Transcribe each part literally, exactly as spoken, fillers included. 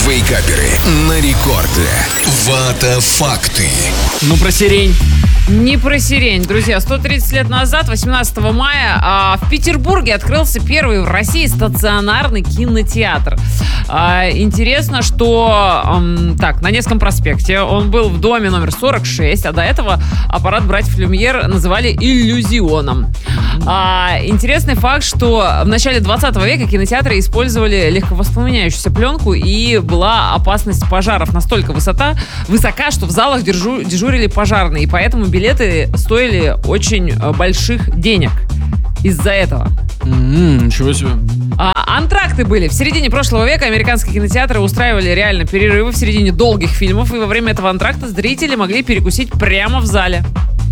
Вейкаперы на рекорде. Вата факты. Ну, про сирень. Не про сирень, друзья. сто тридцать лет назад, восемнадцатого мая, а, в Петербурге открылся первый в России стационарный кинотеатр. А, интересно, что ам, так, на Невском проспекте он был в доме номер сорок шесть, а до этого аппарат братьев Люмьер называли иллюзионом. А, интересный факт, что в начале двадцатого века кинотеатры использовали легковоспламеняющуюся пленку, и была опасность пожаров настолько высота, высока, что в залах держу, дежурили пожарные, и поэтому билеты стоили очень больших денег из-за этого. М-м, ничего себе. А, антракты были. В середине прошлого века американские кинотеатры устраивали реально перерывы в середине долгих фильмов, и во время этого антракта зрители могли перекусить прямо в зале.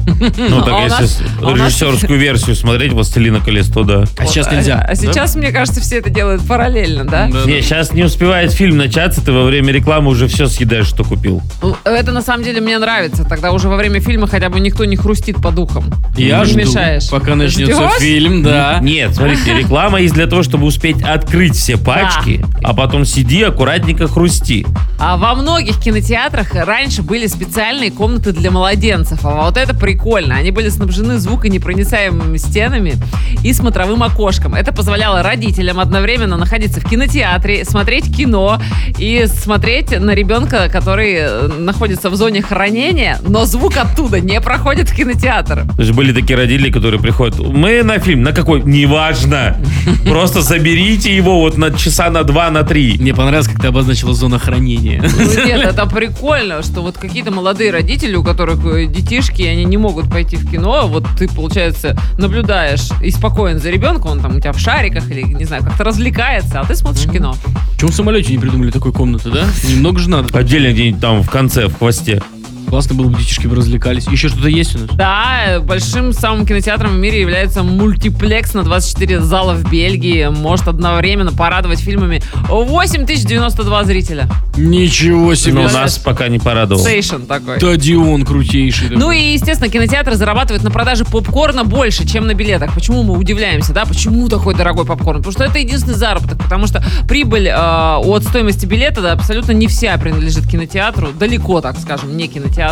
Ну, так А у если нас- а у нас- режиссерскую версию смотреть, «Властелина колец», то да. А сейчас Вот, нельзя. А, а сейчас, мне кажется, все это делают параллельно, да? Да, Не, сейчас не успевает фильм начаться, ты во время рекламы уже все съедаешь, что купил. Ну, это на самом деле мне нравится. Тогда уже во время фильма хотя бы никто не хрустит по духам. Я не жду, мешаешь. пока начнется Ждешь? фильм, да. Нет, смотрите, реклама есть для того, чтобы успеть открыть все пачки, а потом сиди, аккуратненько хрусти. А во многих кинотеатрах раньше были специальные комнаты для младенцев. А вот это прикольно. Они были снабжены звуконепроницаемыми стенами и смотровым окошком. Это позволяло родителям одновременно находиться в кинотеатре, смотреть кино и смотреть на ребенка, который находится в зоне хранения, но звук оттуда не проходит в кинотеатр. То есть были такие родители, которые приходят, мы на фильм, на какой? Неважно. Просто заберите его вот на часа на два, на три. Мне понравилось, как ты обозначила зона хранения. Ну, нет, это прикольно, что вот какие-то молодые родители, у которых э, детишки, они не могут пойти в кино, вот ты, получается, наблюдаешь и спокоен за ребенком, он там у тебя в шариках или, не знаю, как-то развлекается, а ты смотришь кино. Почему в самолете не придумали такой комнаты, да? Немного же надо. Отдельно где-нибудь там в конце, в хвосте. Классно было бы, детишки бы развлекались. Еще что-то есть у нас? Да, большим самым кинотеатром в мире является мультиплекс на двадцать четыре зала в Бельгии. Может одновременно порадовать фильмами восемь тысяч девяносто два зрителя. Ничего себе. Но нас пока не порадовал. Стейшн такой. Стадион крутейший. такой. Ну и, естественно, кинотеатры зарабатывают на продаже попкорна больше, чем на билетах. Почему мы удивляемся, да? Почему такой дорогой попкорн? Потому что это единственный заработок, потому что прибыль э, от стоимости билета, да, абсолютно не вся принадлежит кинотеатру, далеко, так скажем, не кинотеатру.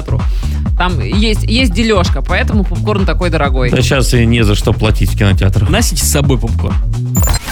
Там есть, есть дележка, поэтому попкорн такой дорогой. Да сейчас и не за что платить в кинотеатрах. Носите с собой попкорн.